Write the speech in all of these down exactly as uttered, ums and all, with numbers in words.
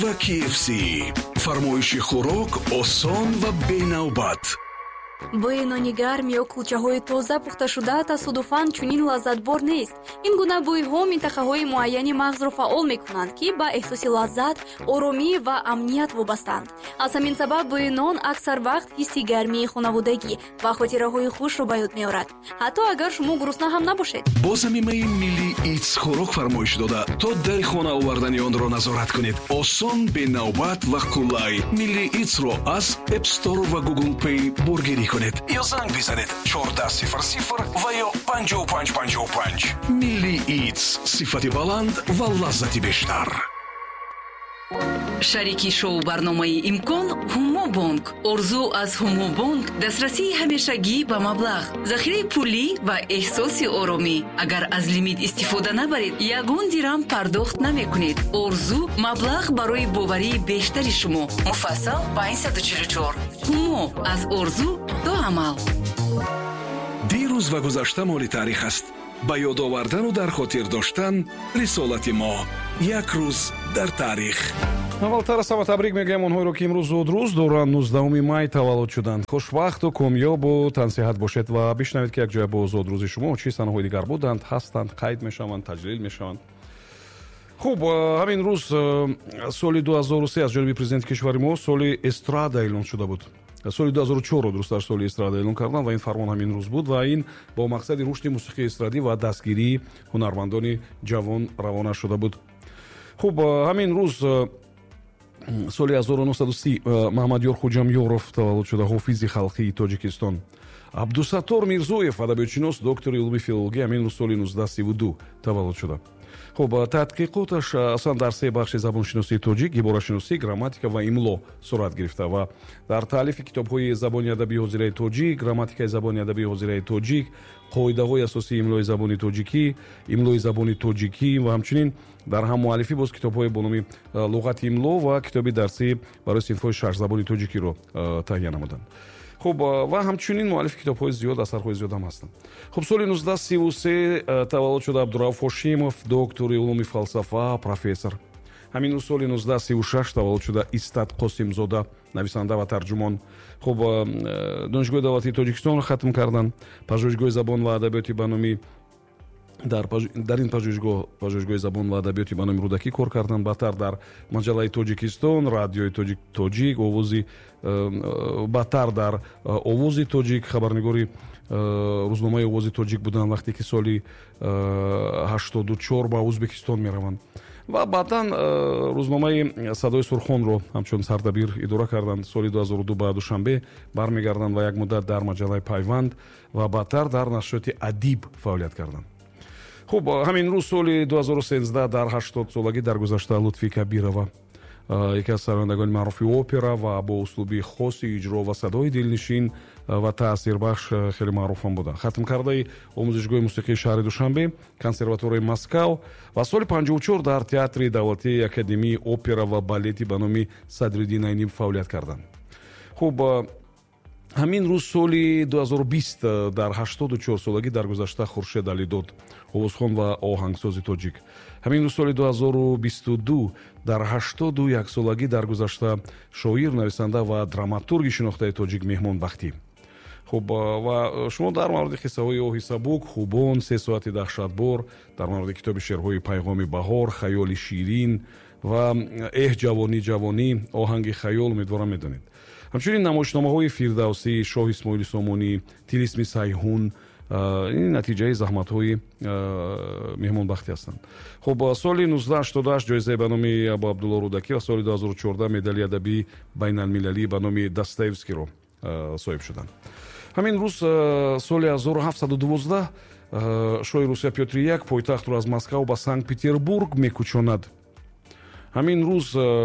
و کی اف سی фармоиши хӯрок осон ва бенавбат. бои нони гарм ё кулчаҳои тоза пухташуда тасодуфан чунин лаззатбор нест. ин гуна бӯйҳо минтақаҳои муайяни мағзро фаъол мекунанд ки ба эҳсоси лаззат, оромӣ ва амният вобастанд. аз ҳамин сабаб бӯи нон аксар вақт ҳисси гармии хонаводагӣ ва хотираҳои хушро ба ёд меорад, ҳатто агар шумо гурусна ҳам набошед. бо замимаи Милли Eats хӯрок фармоиш дода то дари хона овардани онро назорат кунед. осон, бенавбат ва қулай. Милли Eats-ро аз App Store ва Google Play бургирӣ کنید یا زنگ بزنید چهارده صفر صفر و یا پنجاه و پنج پنجاه و پنج. میلی ایتس، صفت بلند و لذت بیشتر. شریکی شو برنامه امکان هومو بانک. ارزو از هومو بانک دسترسی همیشگی به مبلغ، ذخیره پولی و احساس آرامی. اگر از لیمیت استفاده نبرید یگان درهم پرداخت نمی کنید. ارزو مبلغ برای باوری بیشتری شما. مفصل پانصد و چهل و چهار. هومو از ارزو تا عمل. دیروز و گذشته مال تاریخ است. با یاد آوردن و در خاطر داشتن رسالت ما. یک روز در تاریخ. аввалтар аз ҳама табрик мегӯям онҳоеро ки имрӯз зудрӯз доранд нуздаҳуми май таваллуд шуданд. хушбахту комёбу тансиҳат бошед ва бишнавед ки якҷоя бо зудрӯзи шумо чӣ санаҳои дигар буданд, ҳастанд, қайд мешаванд, таҷлил мешаванд. хуб, ҳамин рӯз соли ду ҳазору се аз ҷониби президенти кишвари мо соли эстрада эълон шуда буд. соли ду ҳазору чорро дурустар соли эстрада эълон карданд ва ин фармон ҳамин рӯз буд ва ин бо мақсади рушди мусиқии эстрадӣ ва дастгирии ҳунармандони ҷавон равона шуда буд. хуб, ҳамин рӯз соли ҳазору нӯҳсаду си маҳмадёр хуҷамёров таваллуд шуда, ҳофизи халқии Тоҷикистон. Абдусаттор Мирзоев, адабиётшинос, доктори илми филология, ҳамин рӯз соли нуздаҳ сиву ду таваллуд шуда. хуб, тадқиқоташ аслан дар се бахши забоншиносии тоҷик, иборашиносӣ, грамматика ва имло сурат гирифта ва дар таълифи китобҳои забони адабии ҳозираи тоҷик, грамматикаи забони адабии ҳозираи тоҷик, қоидаҳои асосии имлои забони тоҷикӣ, имлои забони тоҷикӣ ва ҳамчунин дар ҳам муаллифӣ боз китобҳои бо номи луғати имло ва китоби дарсӣ барои синфҳои шашзабони тоҷикиро таҳия намуданд. хуб, ва ҳамчунин муаллифи китобҳои зиёд, асарҳои зиёд ҳам ҳастанд. хуб, соли нуздаҳ сиву се таваллуд шуда Абдурауф Ҳошимов, доктори улуми фалсафа, профессор. ҳамин рӯз соли нуздаҳ сиву шаш таваллуд шуда Истад Қосимзода, нависанда ва тарҷумон. хуб, донишгоҳи давлатии Тоҷикистонро хатм карданд. пажӯҳишгоҳи забон ва адабиёти ба номи дар дар ин пажӯҳишгоҳ пажӯҳишгоҳи забон ва адабиёти ба номи рӯдакӣ кор карданд. баъдтар дар маҷаллаи Тоҷикистон, радиои тоҷик тоҷик овози баъдтар дар овози тоҷик, хабарнигори рӯзномаи овози тоҷик буданд вақте ки соли ҳаштоду чор ба Ӯзбекистон мераванд ва баъдан рӯзномаи Садои Сурхонро ҳамчун сардабир идора карданд. соли ду ҳазору ду ба душанбе бармегарданд ва як муддат дар маҷаллаи Пайванд ва баъдтар дар нашриёти Адиб фаъолият карданд. хуб, ҳамин рӯз соли ду ҳазору сенздаҳ дар ҳаштод солагӣ даргузашта Лутфӣ Кабирова, яке аз сарояндагони маъруфи опера ва бо услуби хоси иҷро ва садои дилнишин ва таъсирбахш хеле маъруфам буда. хатм кардаи омӯзишгоҳи мусиқии шаҳри Душанбе, консерваторияи Москав ва соли панҷоҳу чор дар театри давлатии академияи опера ва балети ба номи Садриддин Айнӣ фаъолият карданд. хуб, ҳамин рӯз соли ду ҳазору бист дар ҳаштоду чор солагӣ даргузашта Хуршед Алидод, овозхон ва оҳангсози тоҷик. ҳамин рӯз соли ду ҳазору бисту ду дар ҳаштоду як солагӣ даргузашта шоир, нависанда ва драматурги шинохтаи тоҷик Меҳмон Бахтӣ. хуб, ва шумо дар мавриди қиссаҳои Оҳи сабук, Хубон, Се соати даҳшатбор, дар мавриди китоби шеърҳои Пайғоми баҳор, Хаёли ширин ва Эҳ ҷавонӣ ҷавонӣ, Оҳанги хаёл умедворам медонед. ҳамчунин намоишномаҳои Фирдавсӣ, Шоҳ Исмоили Сомонӣ, Тилисми Сайҳун, ин натиҷаи заҳматҳои Меҳмон Бахтӣ ҳастанд. хуб, соли нуздаҳ ҳаштоду ҳашт ҷоизаи ба номи Абу Абдулло Рӯдакӣ ва соли ду ҳазору чордаҳ медали адабии байналмилалӣ ба номи Достоевскийро соҳиб шуданд. ҳамин рӯз соли ҳазору ҳафтсаду дувоздаҳ шоҳи Русия Пётр як пойтахтро аз Москав ба Санкт Петербург мекӯчонад. ҳамин рӯз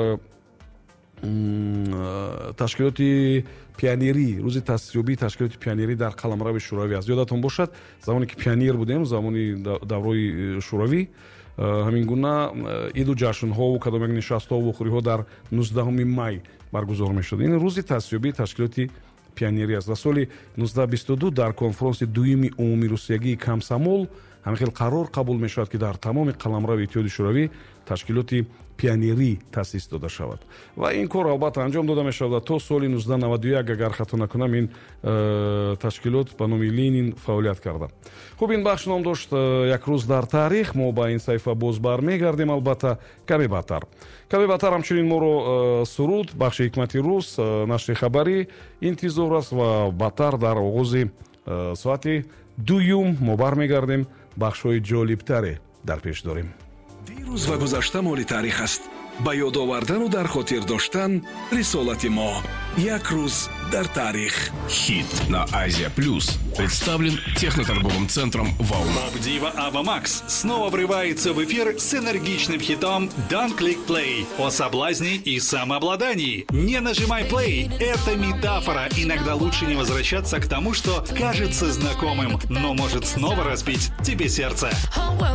ташкилоти пионерӣ, рӯзи таъсисёбии ташкилоти пионерӣ дар қаламрави шӯравӣ аст. ёдатон бошад, замоне ки пионер будем, замони даврои шӯравӣ, ҳамин гуна иду ҷашнҳову кадом як нишастҳову вохӯриҳо дар нуздаҳуми май баргузор мешуд. ин рӯзи таъсисёбии ташкилоти пионерӣ аст. ва соли нуздаҳ бисту ду дар конфронси дуюми умумии русиягии Камсомол ҳамин хел қарор қабул мешавад ки дар тамоми қаламрави Иттиҳоди шӯравӣ ташкилоти пионерӣ таъсис дода шавад ва ин кор албатта анҷом дода мешавад. То соли нуздаҳ наваду як агар хато накунам ин ташкилот ба номи Ленин фаъолият карда. хуб, ин бахш ном дошт як рӯз дар таърих. мо ба ин саҳифа боз бармегардем, албатта каме баъдтар. каме баъдтар ҳамчунин моро суруд бахши ҳикмати рӯз нашри хабарӣ интизор аст ва баъдтар дар оғози соати дуюм мо бармегардем, бахшҳои ҷолибтаре дар пеш дорем. дирӯз ва гузашта моли таърих аст. ба ёд овардану дар хотир доштан рисолати мо. Як рӯз дар таърих. Хит на Азия Плюс представлен техноторговым центром «Волна». Поп-дива Ава Макс снова врывается в эфир с энергичным хитом «Don't Click Play» о соблазне и самообладании. Не нажимай play. Это метафора. Иногда лучше не возвращаться к тому, что кажется знакомым, но может снова разбить тебе сердце.